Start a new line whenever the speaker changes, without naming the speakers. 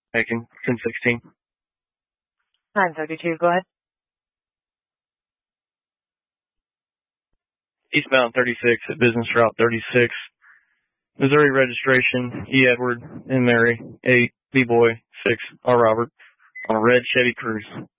Making 1016.
932, go ahead.
Eastbound 36 at Business Route 36. Missouri registration, E. Edward, M. Mary, 8, B. Boy, 6, R. Robert, on a red Chevy Cruze.